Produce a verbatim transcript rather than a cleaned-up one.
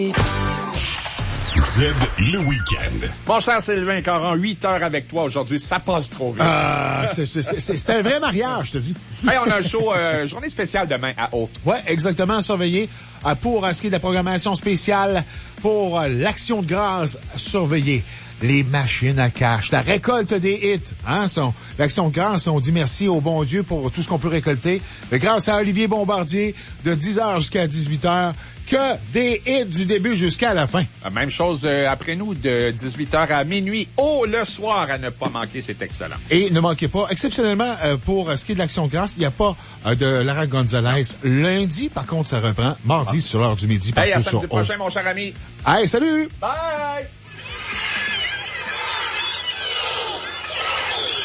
Z, le week-end. Mon cher Sylvain Caron, huit heures avec toi aujourd'hui, ça passe trop vite. Ah, c'est, c'est, c'est, c'est un vrai mariage, je te dis. Hey, on a un show, euh, journée spéciale demain à Haut. Ouais, exactement, surveillé. Euh, pour euh, ce qui est de la programmation spéciale, pour euh, l'Action de grâce, surveillé. Les machines à cash, la récolte des hits, hein, sont, l'Action de grâce, on dit merci au bon Dieu pour tout ce qu'on peut récolter. Mais grâce à Olivier Bombardier, de dix heures jusqu'à dix-huit heures, que des hits du début jusqu'à la fin. La même chose euh, après nous, de dix-huit heures à minuit, oh, le soir, à ne pas manquer, c'est excellent. Et ne manquez pas, exceptionnellement, euh, pour ce qui est de l'Action de grâce, il n'y a pas euh, de Lara Gonzalez. Lundi, par contre, ça reprend. Mardi, ah. sur l'heure du midi, partout hey, à sur samedi prochain, mon cher ami. Hey, salut! Bye!